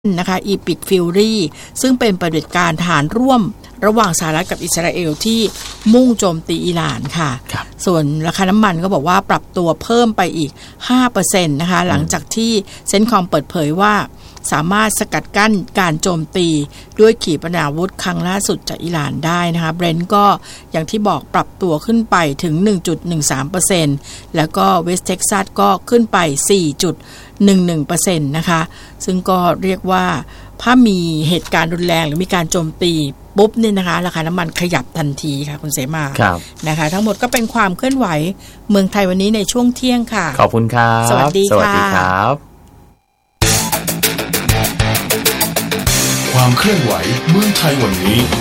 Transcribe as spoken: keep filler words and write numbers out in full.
นะคะอีปิดฟิลลี่ซึ่งเป็นปฏิบัติการทหารร่วมระหว่างสหรัฐกับอิสราเอลที่มุ่งโจมตีอิหร่านค่ะส่วนราคาน้ำมันก็บอกว่าปรับตัวเพิ่มไปอีก ห้าเปอร์เซ็นต์ นะคะหลังจากที่เซ็นคอมเปิดเผยว่าสามารถสกัดกั้นการโจมตีด้วยขีปนาวุธครั้งล่าสุดจากอิหร่านได้นะคะเบรนท์ก็อย่างที่บอกปรับตัวขึ้นไปถึง หนึ่งจุดหนึ่งสามเปอร์เซ็นต์ แล้วก็เวสต์เท็กซัสก็ขึ้นไป สี่จุดหนึ่งหนึ่งเปอร์เซ็นต์ นะคะซึ่งก็เรียกว่าถ้ามีเหตุการณ์รุนแรงหรือมีการโจมตีปุ๊บเนี่ยนะคะราคาน้ำมันขยับทันทีค่ะคุณเสมานะคะทั้งหมดก็เป็นความเคลื่อนไหวเมืองไทยวันนี้ในช่วงเที่ยงค่ะขอบคุณครับสวัสดีค่ะสวัสดีครับความเคลื่อนไหวเมืองไทยวันนี้